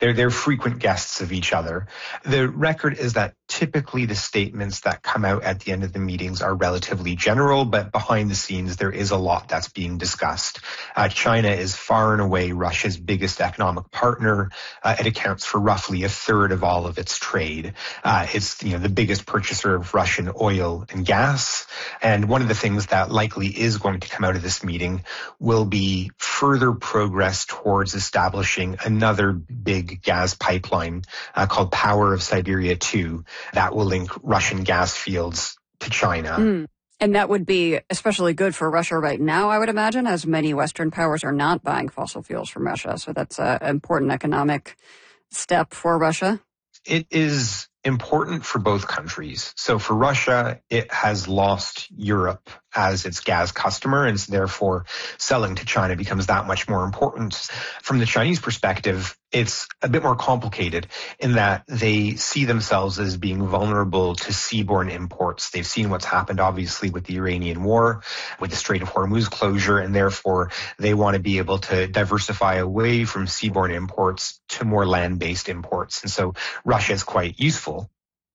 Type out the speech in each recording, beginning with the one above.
They're frequent guests of each other. The record is that typically the statements that come out at the end of the meetings are relatively general, but behind the scenes there is a lot that's being discussed. China is far and away Russia's biggest economic partner. It accounts for roughly a third of all of its trade. It's the biggest purchaser of Russian oil and gas. And one of the things that likely is going to come out of this meeting will be further progress towards establishing another big gas pipeline called Power of Siberia 2 that will link Russian gas fields to China. And that would be especially good for Russia right now, I would imagine, as many Western powers are not buying fossil fuels from Russia. So that's an important economic step for Russia. It is important for both countries. So for Russia, it has lost Europe as its gas customer, and so therefore selling to China becomes that much more important. From the Chinese perspective, it's a bit more complicated in that they see themselves as being vulnerable to seaborne imports. They've seen what's happened, obviously, with the Iranian war, with the Strait of Hormuz closure, and therefore they want to be able to diversify away from seaborne imports to more land-based imports. And so Russia is quite useful.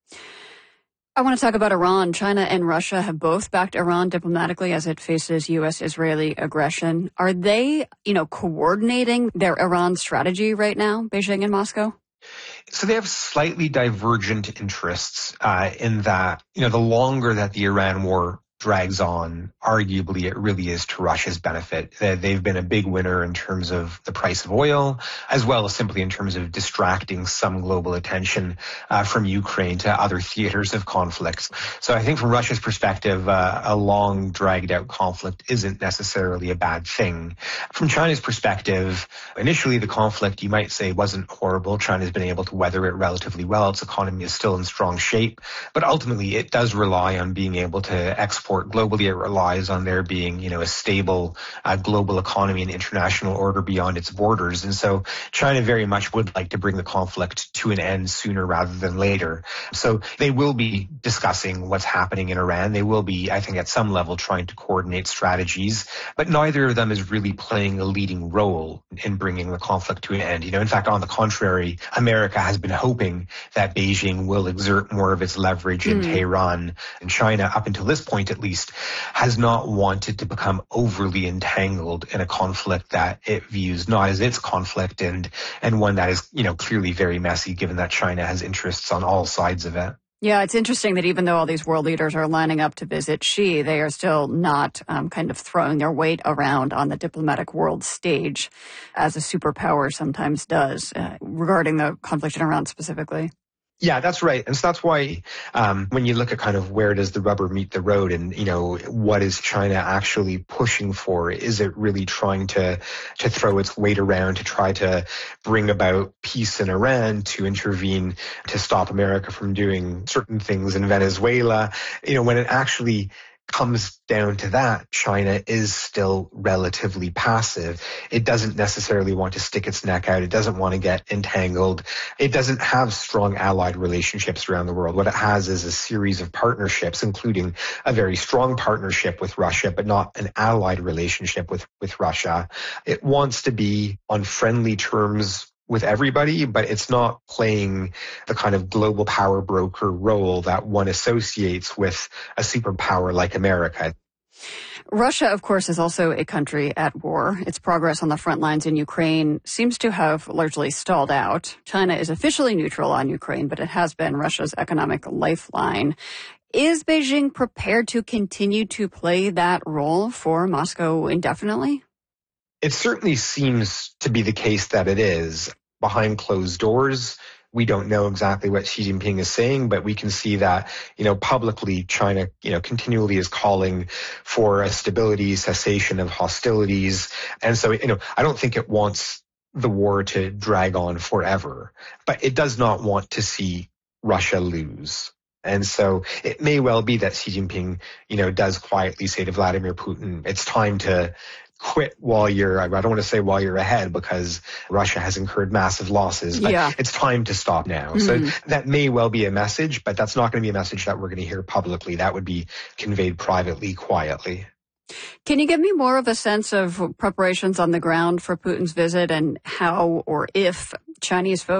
I want to talk about Iran. China and Russia have both backed Iran diplomatically as it faces U.S.-Israeli aggression. Are they, coordinating their Iran strategy right now, Beijing and Moscow? So they have slightly divergent interests in that, the longer that the Iran war drags on, arguably it really is to Russia's benefit. They've been a big winner in terms of the price of oil, as well as simply in terms of distracting some global attention from Ukraine to other theaters of conflict. So I think from Russia's perspective, a long, dragged-out conflict isn't necessarily a bad thing. From China's perspective, initially the conflict, you might say, wasn't horrible. China's been able to weather it relatively well. Its economy is still in strong shape. But ultimately, it does rely on being able to export globally. It relies on there being, a stable global economy and international order beyond its borders. And so China very much would like to bring the conflict to an end sooner rather than later. So they will be discussing what's happening in Iran. They will be, I think, at some level trying to coordinate strategies, but neither of them is really playing a leading role in bringing the conflict to an end. In fact, on the contrary, America has been hoping that Beijing will exert more of its leverage in Tehran, and China, up until this point at least, has not wanted to become overly entangled in a conflict that it views not as its conflict and one that is, clearly very messy, given that China has interests on all sides of it. Yeah, it's interesting that even though all these world leaders are lining up to visit Xi, they are still not kind of throwing their weight around on the diplomatic world stage, as a superpower sometimes does, regarding the conflict in Iran specifically. Yeah, that's right. And so that's why when you look at kind of where does the rubber meet the road and, what is China actually pushing for? Is it really trying to throw its weight around to try to bring about peace in Iran, to intervene to stop America from doing certain things in Venezuela? When it actually comes down to that, China is still relatively passive. It doesn't necessarily want to stick its neck out. It doesn't want to get entangled. It doesn't have strong allied relationships around the world. What it has is a series of partnerships, including a very strong partnership with Russia, but not an allied relationship with Russia. It wants to be on friendly terms with everybody, but it's not playing the kind of global power broker role that one associates with a superpower like America. Russia, of course, is also a country at war. Its progress on the front lines in Ukraine seems to have largely stalled out. China is officially neutral on Ukraine, but it has been Russia's economic lifeline. Is Beijing prepared to continue to play that role for Moscow indefinitely? It certainly seems to be the case that it is. Behind closed doors, we don't know exactly what Xi Jinping is saying, but we can see that, publicly China, continually is calling for a stability, cessation of hostilities. And so, I don't think it wants the war to drag on forever, but it does not want to see Russia lose. And so it may well be that Xi Jinping, does quietly say to Vladimir Putin, it's time to quit while you're, I don't want to say while you're ahead because Russia has incurred massive losses, but It's time to stop now. So that may well be a message, but that's not going to be a message that we're going to hear publicly. That would be conveyed privately, quietly. Can you give me more of a sense of preparations on the ground for Putin's visit and how or if Chinese folks